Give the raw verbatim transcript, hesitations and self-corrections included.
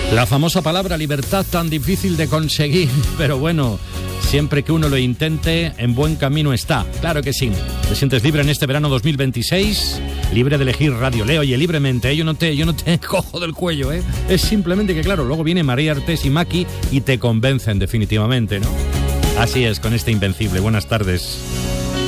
La famosa palabra libertad, tan difícil de conseguir, pero bueno, siempre que uno lo intente, en buen camino está. Claro que sí. ¿Te sientes libre en este verano dos mil veintiséis? Libre de elegir Radio Leo, oye, libremente, ¿eh? Yo no te, yo no te cojo del cuello, ¿eh? Es simplemente que, claro, luego viene María Artés y Maki y te convencen definitivamente, ¿no? Así es, con este Invencible. Buenas tardes.